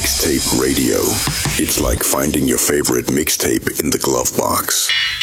Mixtape Radio. It's like finding your favorite mixtape in the glove box.